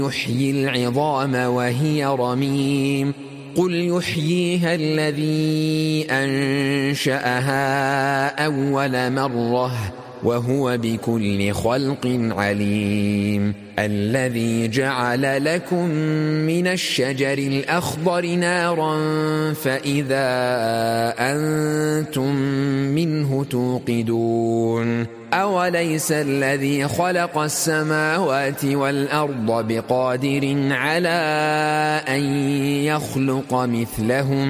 يحيي العظام وهي رميم قل يحييها الذي أنشأها أول مرة وهو بكل خلق عليم الذي جعل لكم من الشجر الأخضر نارا فإذا أنتم منه توقدون أوليس الذي خلق السماوات والأرض بقادر على أن يخلق مثلهم